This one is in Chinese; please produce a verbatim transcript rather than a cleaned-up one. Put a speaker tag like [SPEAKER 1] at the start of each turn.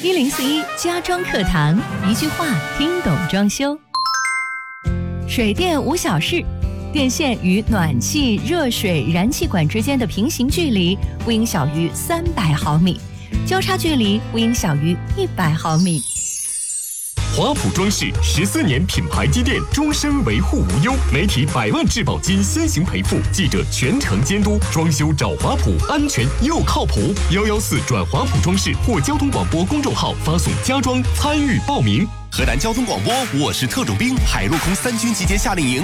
[SPEAKER 1] 一零四一家装课堂，一句话听懂装修。水电无小事，电线与暖气、热水、燃气管之间的平行距离不应小于三百毫米，交叉距离不应小于一百毫米。
[SPEAKER 2] 华普装饰十四年品牌积淀，终身维护无忧，媒体百万质保金先行赔付，记者全程监督，装修找华普，安全又靠谱。幺幺四转华普装饰或交通广播公众号发送家装参与报名。
[SPEAKER 3] 河南交通广播，我是特种兵，海陆空三军集结夏令营。